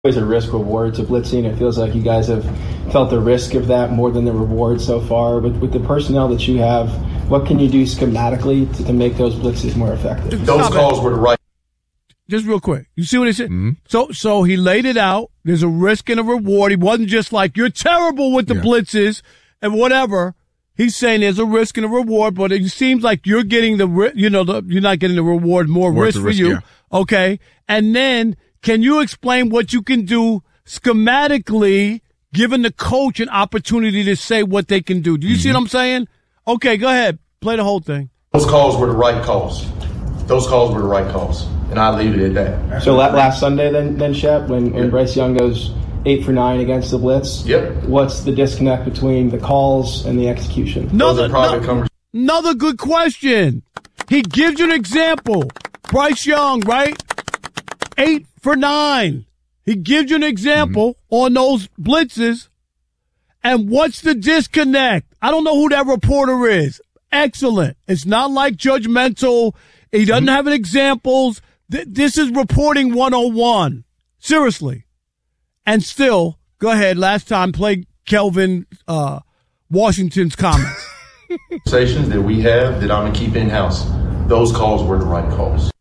always a risk reward to blitzing. It feels like you guys have felt the risk of that more than the reward so far. With the personnel that you have, what can you do schematically to make those blitzes more effective? Those calls were the right. Just real quick. You see what he said? Mm-hmm. So he laid it out. There's a risk and a reward. He wasn't just like, you're terrible with the blitzes and whatever. He's saying there's a risk and a reward, but it seems like you're getting you're not getting the reward, more risk for you. Yeah. Okay. And then can you explain what you can do schematically, giving the coach an opportunity to say what they can do? Do you see what I'm saying? Okay, go ahead. Play the whole thing. Those calls were the right calls. Those calls were the right calls. And I'll leave it at that. So last Sunday then Shep, when Bryce Young goes 8 for 9 against the blitz. Yep. What's the disconnect between the calls and the execution? Another good question. He gives you an example. Bryce Young, right? 8 for 9. He gives you an example on those blitzes. And what's the disconnect? I don't know who that reporter is. Excellent. It's not like judgmental. He doesn't have an examples. This is reporting 101. Seriously. And still, go ahead, last time, play Kelvin Washington's comments. Conversations that we have that I'm going to keep in-house, those calls were the right calls.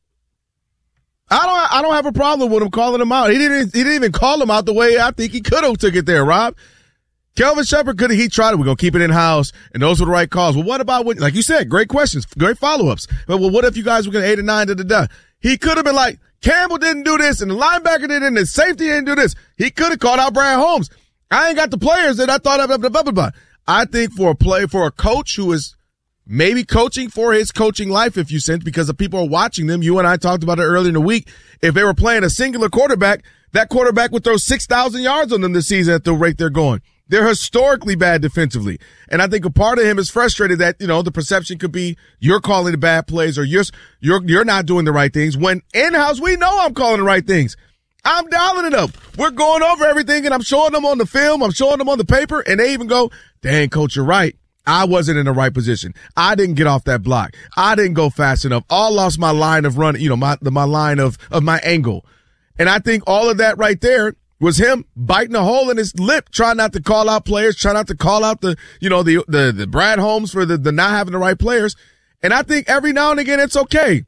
I don't have a problem with him calling him out. He didn't even call him out the way I think he could have took it there, Rob. Kelvin Shepherd he tried it. We're going to keep it in-house, and those were the right calls. Well, what about like you said, great questions, great follow-ups. But well, what if you guys were going to 8 and 9 da-da-da? He could have been like, Campbell didn't do this, and the linebacker didn't, and the safety didn't do this. He could have called out Brad Holmes. I ain't got the players that I thought of, blah, blah, blah, blah. I think for a coach who is maybe coaching for his coaching life, if you sense, because the people are watching them. You and I talked about it earlier in the week. If they were playing a singular quarterback, that quarterback would throw 6,000 yards on them this season at the rate they're going. They're historically bad defensively. And I think a part of him is frustrated that, the perception could be you're calling the bad plays or you're not doing the right things. When in-house, we know I'm calling the right things. I'm dialing it up. We're going over everything, and I'm showing them on the film. I'm showing them on the paper, and they even go, dang, coach, you're right. I wasn't in the right position. I didn't get off that block. I didn't go fast enough. I lost my line of run, my line of my angle. And I think all of that right there was him biting a hole in his lip, trying not to call out players, trying not to call out the Brad Holmes for the not having the right players. And I think every now and again it's okay.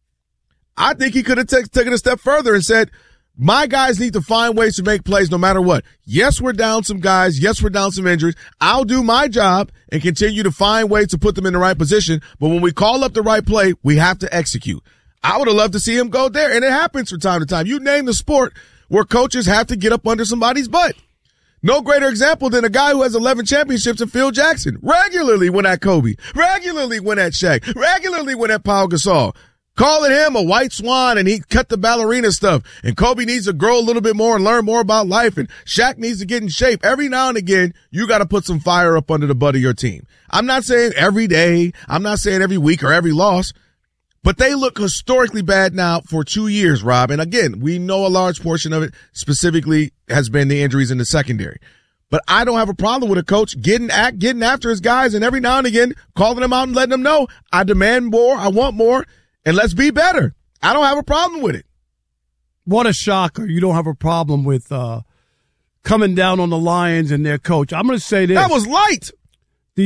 I think he could have taken a step further and said, my guys need to find ways to make plays no matter what. Yes, we're down some guys. Yes, we're down some injuries. I'll do my job and continue to find ways to put them in the right position. But when we call up the right play, we have to execute. I would have loved to see him go there, and it happens from time to time. You name the sport where coaches have to get up under somebody's butt. No greater example than a guy who has 11 championships in Phil Jackson. Regularly went at Kobe. Regularly went at Shaq. Regularly went at Paul Gasol. Calling him a white swan, and he cut the ballerina stuff. And Kobe needs to grow a little bit more and learn more about life. And Shaq needs to get in shape. Every now and again, you got to put some fire up under the butt of your team. I'm not saying every day. I'm not saying every week or every loss. But they look historically bad now for 2 years, Rob. And again, we know a large portion of it specifically has been the injuries in the secondary. But I don't have a problem with a coach getting after his guys and every now and again calling them out and letting them know, I demand more, I want more, and let's be better. I don't have a problem with it. What a shocker. You don't have a problem with coming down on the Lions and their coach. I'm going to say this. That was light. The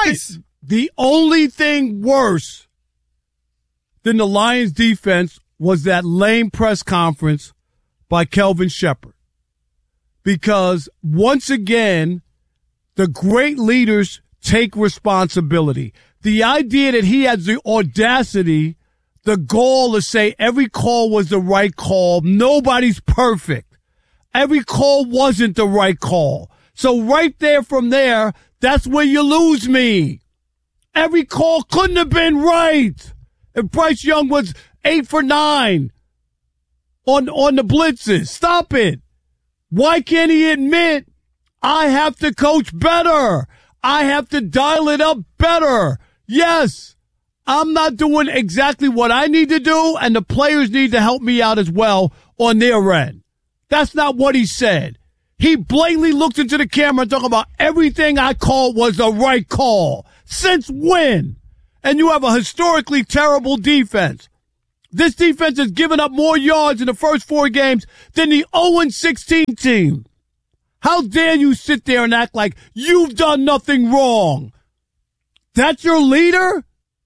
only thing worse than the Lions defense was that lame press conference by Kelvin Shepherd. Because once again, the great leaders take responsibility. The idea that he has the audacity, the gall to say every call was the right call. Nobody's perfect. Every call wasn't the right call. So right there from there, that's where you lose me. Every call couldn't have been right. If Bryce Young was 8 for 9 on the blitzes, stop it. Why can't he admit I have to coach better? I have to dial it up better. Yes, I'm not doing exactly what I need to do, and the players need to help me out as well on their end. That's not what he said. He blatantly looked into the camera and talked about everything I called was the right call. Since when? And you have a historically terrible defense. This defense has given up more yards in the first 4 games than the 0-16 team. How dare you sit there and act like you've done nothing wrong? That's your leader?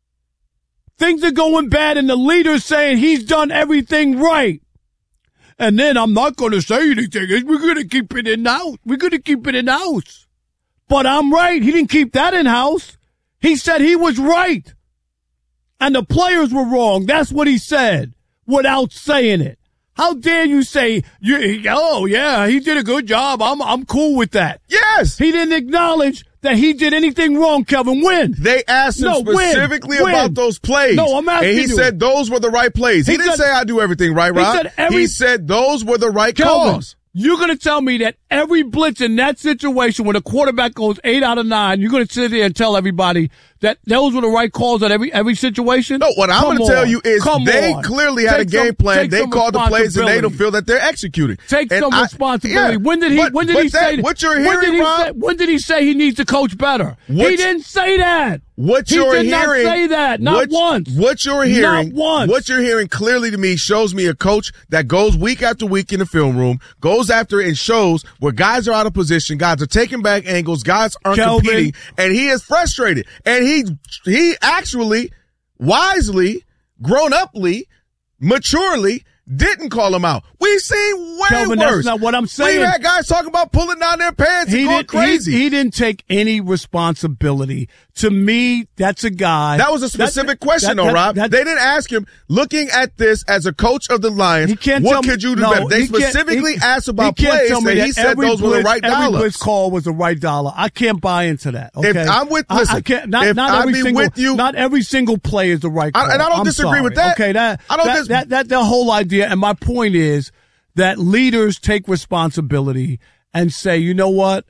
Things are going bad and the leader's saying he's done everything right. And then I'm not going to say anything. We're going to keep it in-house. We're going to keep it in-house. But I'm right. He didn't keep that in-house. He said he was right. And the players were wrong. That's what he said without saying it. How dare you say, oh, yeah, he did a good job. I'm cool with that. Yes. He didn't acknowledge that he did anything wrong, Kelvin. When? They asked him specifically about those plays. No, I'm asking you. And he said those were the right plays. He didn't say I do everything right, Rob. He said those were the right calls. You're going to tell me that every blitz in that situation when a quarterback goes 8 out of 9, you're going to sit there and tell everybody that those were the right calls at every situation? No, what I'm going to tell you is they clearly had a game plan. They called the plays and they don't feel that they're executing. Take some responsibility. Yeah, when did he say what you're hearing, Rob? When did he say he needs to coach better? He didn't say that. What you're hearing, he did not say that. Not once. What you're hearing, not once. What you're hearing clearly to me shows me a coach that goes week after week in the film room, goes after and shows where guys are out of position, guys are taking back angles, guys aren't competing, and he is frustrated. And he actually, wisely, grown-uply, maturely, didn't call him out. We've seen way Kelvin, worse. That's not what I'm saying. We've had guys talking about pulling down their pants and going crazy. He didn't take any responsibility. To me, that's a guy. That was a specific question, though, Rob. They didn't ask him, looking at this as a coach of the Lions, what could you do better? They specifically asked about plays, and he said those were the right dollars. Every blitz call was the right dollar. I can't buy into that, okay? If I'm with, listen, I can't, not every single play is the right call. And I don't disagree with that. Okay, that the whole idea, and my point is that leaders take responsibility and say, you know what?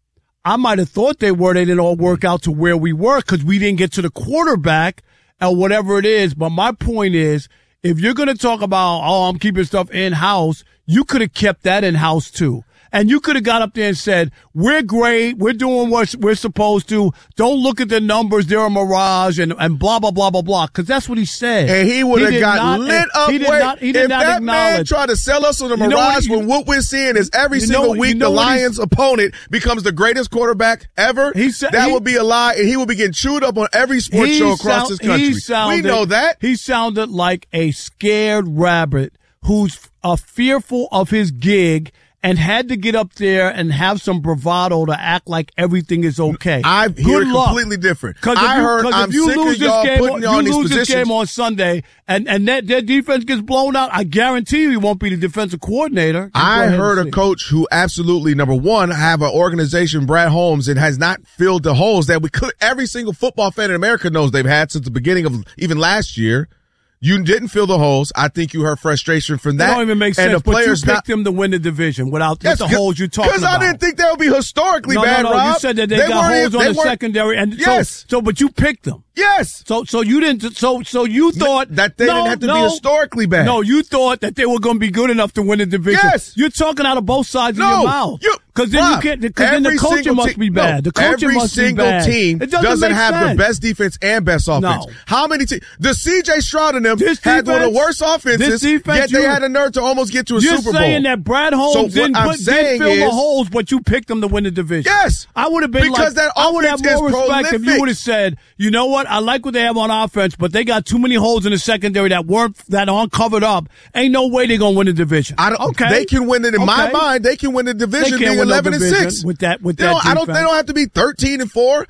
I might have thought they didn't all work out to where we were because we didn't get to the quarterback or whatever it is. But my point is, if you're going to talk about, I'm keeping stuff in-house, you could have kept that in-house too. And you could have got up there and said, we're great. We're doing what we're supposed to. Don't look at the numbers. They're a mirage and blah, blah, blah, blah, blah. Because that's what he said. And he would have got lit up. He did not that man tried to sell us on a mirage when what we're seeing is every single week the Lions' opponent becomes the greatest quarterback ever, that would be a lie. And he would be getting chewed up on every sports show across this country. We know that. He sounded like a scared rabbit who's fearful of his gig and had to get up there and have some bravado to act like everything is okay. I hear it completely different. I'm sick of y'all putting y'all in these positions. If you lose this game on Sunday and their defense gets blown out, I guarantee you he won't be the defensive coordinator. I heard a coach who absolutely, number one, have an organization, Brad Holmes, and has not filled the holes that every single football fan in America knows they've had since the beginning of even last year. You didn't fill the holes. I think you heard frustration from that. That don't even make sense. And but you picked them to win the division without the holes you're talking about. Because I didn't think that would be historically bad, Rob. You said that they got holes on the secondary, and but you picked them. Yes. So you didn't. So you thought that they didn't have to be historically bad. No, you thought that they were going to be good enough to win the division. Yes. You're talking out of both sides of your mouth. Because then you can't. Because then the coaching must be bad. The coaching must be bad. Every single team doesn't have the best defense and best offense. No. How many teams? The C.J. Stroud and them had one of the worst offenses, yet they had a nerve to almost get to a Super Bowl. You're saying that Brad Holmes didn't fill the holes, but you picked them to win the division. Yes. I would have been because that I would have more respect prolific. If you would have said, you know what, I like what they have on offense, but they got too many holes in the secondary that aren't covered up. Ain't no way they're gonna win the division. They can win it in my mind. They can win the division being 11-6. With that they don't have to be 13-4,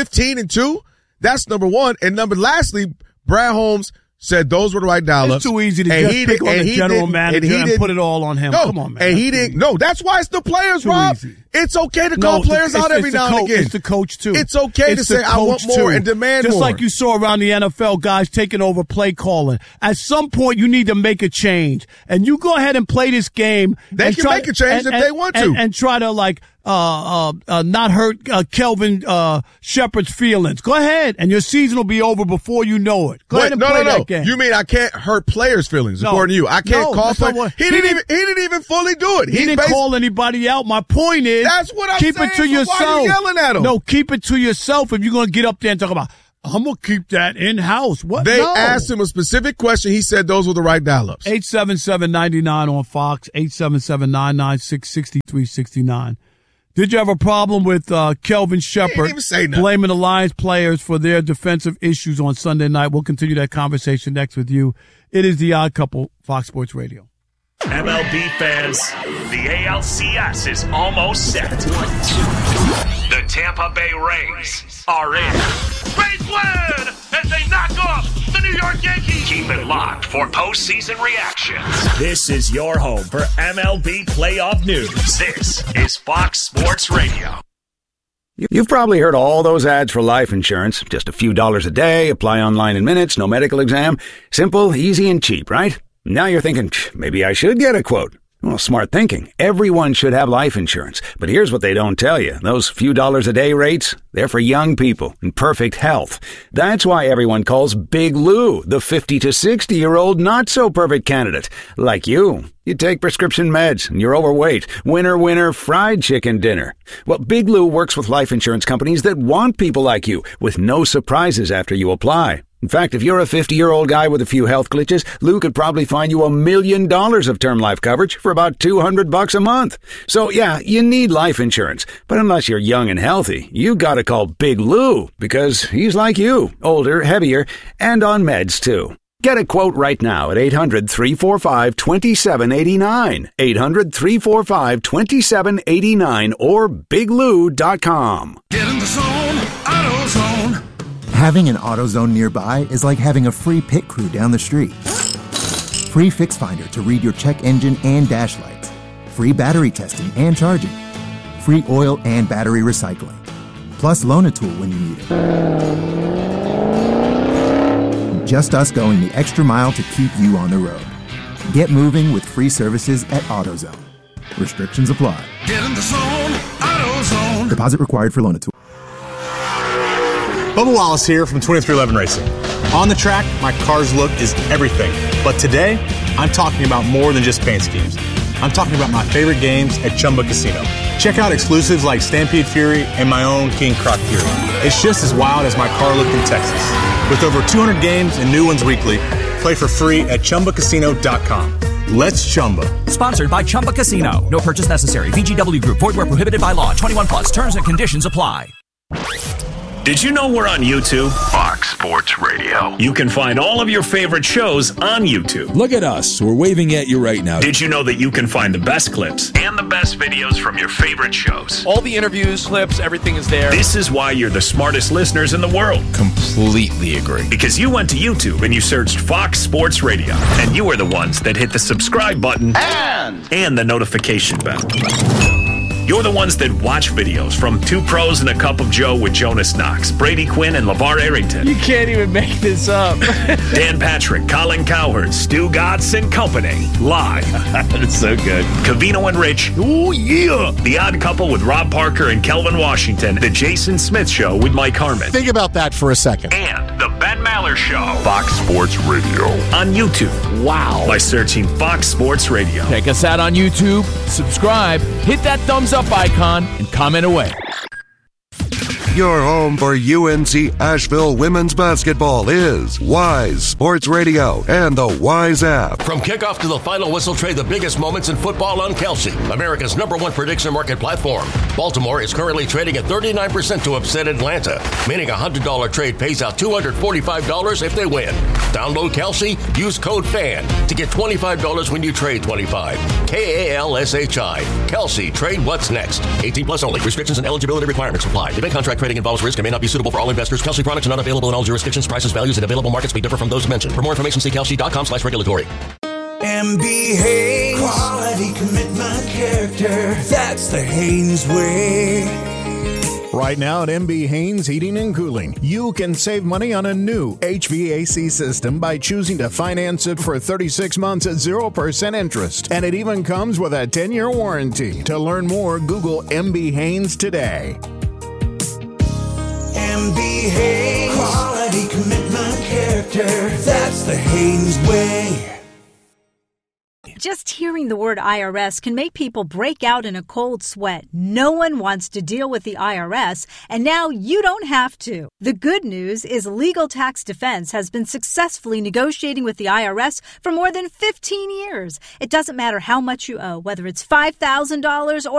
15-2. That's number one. And lastly, Brad Holmes said those were the right dollars. It's too easy to just pick on the general manager and put it all on him. Come on, man. And he didn't. No, that's why it's the players, Rob. Easy. It's okay to call players out every now and again. It's the coach, too. It's okay to say, I want more and demand more. Just like you saw around the NFL, guys taking over play calling. At some point, you need to make a change. And you go ahead and play this game. They can make a change if they want to. And try to, not hurt Kelvin Shepard's feelings. Go ahead, and your season will be over before you know it. Go ahead and play that game. You mean I can't hurt players' feelings, according to you? I can't call players. He didn't even fully do it. He didn't call anybody out. My point is, that's what I'm keep saying. It to yourself. Why are you yelling at him? No, keep it to yourself if you're going to get up there and talk about, I'm going to keep that in-house. What? They No. asked him a specific question. He said those were the right dial-ups. 877-99 on Fox, 877-996-6369. Did you have a problem with Kelvin Shepard even say nothing. blaming the Lions players for their defensive issues on Sunday night? We'll continue that conversation next with you. It is The Odd Couple, Fox Sports Radio. MLB fans, the ALCS is almost set. The Tampa Bay Rays are in. Rays win as they knock off the New York Yankees. Keep it locked for postseason reactions. This is your home for MLB playoff news. This is Fox Sports Radio. You've probably heard all those ads for life insurance. Just a few dollars a day, apply online in minutes, no medical exam. Simple, easy, and cheap, right? Now you're thinking, maybe I should get a quote. Well, smart thinking. Everyone should have life insurance. But here's what they don't tell you. Those few dollars a day rates, they're for young people in perfect health. That's why everyone calls Big Lou the 50 to 60-year-old not-so-perfect candidate. Like you. You take prescription meds and you're overweight. Winner, winner, fried chicken dinner. Well, Big Lou works with life insurance companies that want people like you with no surprises after you apply. In fact, if you're a 50-year-old guy with a few health glitches, Lou could probably find you $1 million of term life coverage for about $200 a month. So yeah, you need life insurance. But unless you're young and healthy, you gotta call Big Lou because he's like you, older, heavier, and on meds too. Get a quote right now at 800-345-2789. 800-345-2789 or biglou.com. Get in the zone, AutoZone. Having an AutoZone nearby is like having a free pit crew down the street. Free Fix Finder to read your check engine and dash lights. Free battery testing and charging. Free oil and battery recycling. Plus loan a tool when you need it. Just us going the extra mile to keep you on the road. Get moving with free services at AutoZone. Restrictions apply. Get in the zone, AutoZone. Deposit required for loan a tool. Bubba Wallace here from 2311 Racing. On the track, my car's look is everything. But today, I'm talking about more than just paint schemes. I'm talking about my favorite games at Chumba Casino. Check out exclusives like Stampede Fury and my own King Croc Fury. It's just as wild as my car looked in Texas. With over 200 games and new ones weekly, play for free at ChumbaCasino.com. Let's Chumba. Sponsored by Chumba Casino. No purchase necessary. VGW Group. Void where prohibited by law. 21 plus. Terms and conditions apply. Did you know we're on YouTube? Fox Sports Radio. You can find all of your favorite shows on YouTube. Look at us. We're waving at you right now. Did you know that you can find the best clips and the best videos from your favorite shows? All the interviews, clips, everything is there. This is why you're the smartest listeners in the world. Completely agree. Because you went to YouTube and you searched Fox Sports Radio. And you are the ones that hit the subscribe button and the notification bell. You're the ones that watch videos from Two Pros and a Cup of Joe with Jonas Knox, Brady Quinn, and LeVar Arrington. You can't even make this up. Dan Patrick, Colin Cowherd, Stu Gatz and Company. Live. That's so good. Covino and Rich. Oh, yeah. The Odd Couple with Rob Parker and Kelvin Washington. The Jason Smith Show with Mike Harmon. Think about that for a second. And The Ben Maller Show. Fox Sports Radio. On YouTube. Wow. By searching Fox Sports Radio. Check us out on YouTube. Subscribe. Hit that thumbs up icon and comment away. Your home for UNC Asheville women's basketball is Wise Sports Radio and the Wise app. From kickoff to the final whistle, trade the biggest moments in football on Kelsey, America's #1 prediction market platform. Baltimore is currently trading at 39% to upset Atlanta, meaning a $100 trade pays out $245 if they win. Download Kelsey, use code FAN to get $25 when you trade 25. KALSHI. Kelsey, trade what's next. 18 plus only. Restrictions and eligibility requirements apply. Debit contract trading involves risk and may not be suitable for all investors. Kelsey products are not available in all jurisdictions. Prices, values, and available markets may differ from those mentioned. For more information, see kelsey.com/regulatory. MB Haynes. Quality, commitment, character. That's the Haynes way. Right now at MB Haynes Heating and Cooling, you can save money on a new HVAC system by choosing to finance it for 36 months at 0% interest. And it even comes with a 10-year warranty. To learn more, Google MB Haynes today. MB Haynes. Quality, commitment, character. That's the Haynes way. Just hearing the word IRS can make people break out in a cold sweat. No one wants to deal with the IRS, and now you don't have to. The good news is Legal Tax Defense has been successfully negotiating with the IRS for more than 15 years. It doesn't matter how much you owe, whether it's $5,000 or